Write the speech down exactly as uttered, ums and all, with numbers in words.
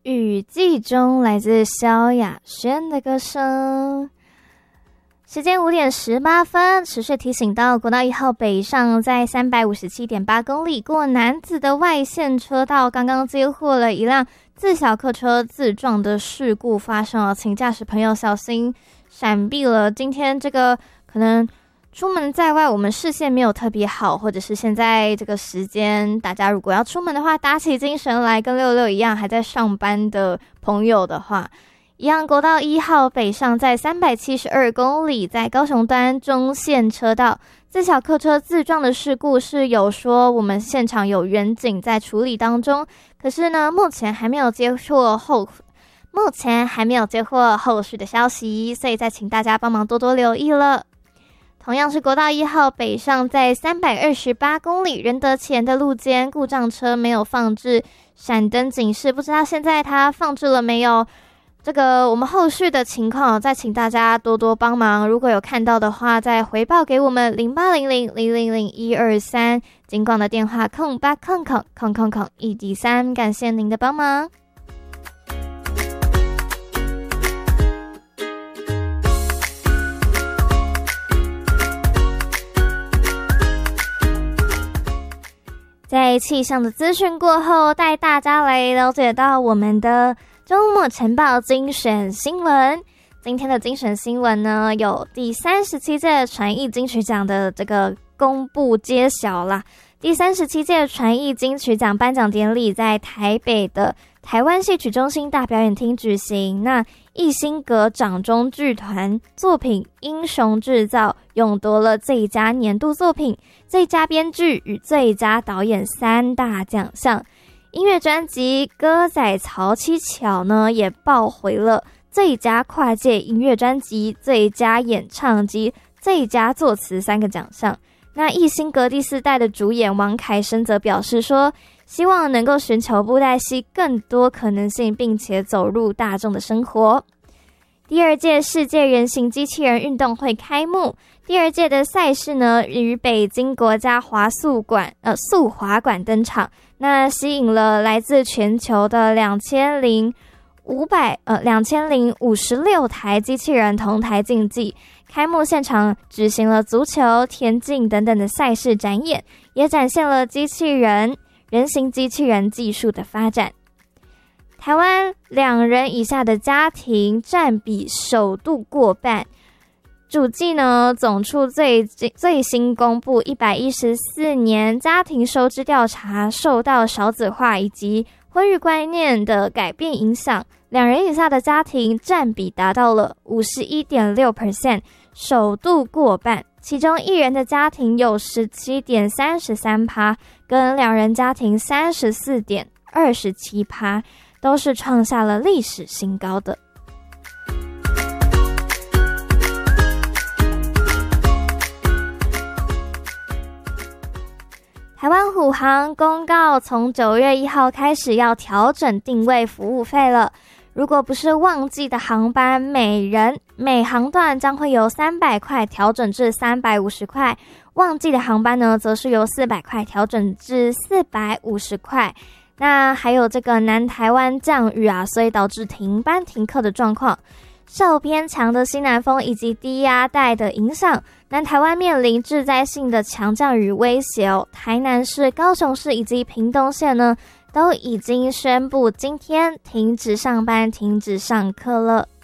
雨季中，来自萧亚轩的歌声。时间五点十八分，持续提醒到国道一号北上，在 三百五十七点八 公里过楠梓的外线车道，刚刚接获了一辆自小客车自撞的事故发生了，请驾驶朋友小心闪避了。今天这个可能出门在外，我们视线没有特别好，或者是现在这个时间，大家如果要出门的话，打起精神来，跟六六一样还在上班的朋友的话，一样国道一号北上，在三百七十二公里，在高雄端中线车道，自小客车自撞的事故是有说我们现场有员警在处理当中，可是呢，目前还没有接获后。目前还没有接获后续的消息，所以再请大家帮忙多多留意了。同样是国道一号北上，在三百二十八公里仁德前的路肩，故障车没有放置闪灯警示，不知道现在它放置了没有？这个我们后续的情况再请大家多多帮忙，如果有看到的话，再回报给我们零八零零零零零一二三，警广的电话空八空空空空空一 D 三，感谢您的帮忙。在气象的资讯过后，带大家来了解到我们的周末晨报精选新闻。今天的精选新闻呢，有第三十七届传艺金曲奖的这个公布揭晓啦。第三十七届传艺金曲奖颁奖典礼在台北的台湾戏曲中心大表演厅举行。那艺兴阁掌中剧团作品《英雄制造》勇夺了最佳年度作品、最佳编剧与最佳导演三大奖项。音乐专辑《歌仔曹七巧》呢，也抱回了最佳跨界音乐专辑、最佳演唱及最佳作词三个奖项。那艺兴阁第四代的主演王凯生则表示说，希望能够寻求布袋戏更多可能性，并且走入大众的生活。第二届世界人形机器人运动会开幕，第二届的赛事呢，于北京国家滑速馆呃速滑馆登场，那吸引了来自全球的两千零五百呃两千零五十六台机器人同台竞技。开幕现场举行了足球、田径等等的赛事展演，也展现了机器人人形机器人技术的发展。台湾两人以下的家庭占比首度过半。主计呢，总处最最新公布一百一十四年家庭收支调查，受到少子化以及婚育观念的改变影响，两人以下的家庭占比达到了 百分之五十一点六， 首度过半。其中一人的家庭有 百分之十七点三三， 跟两人家庭 百分之三十四点二七， 都是创下了历史新高的。台湾虎航公告，从九月一号开始要调整定位服务费了。如果不是旺季的航班，每人每航段将会由三百块调整至三百五十块，旺季的航班呢，则是由四百块调整至四百五十块。那还有这个南台湾降雨啊，所以导致停班停课的状况。受偏强的西南风以及低压带的影响，南台湾面临致灾性的强降雨威胁哦。台南市、高雄市以及屏东县呢，都已经宣布今天停止上班、停止上课了。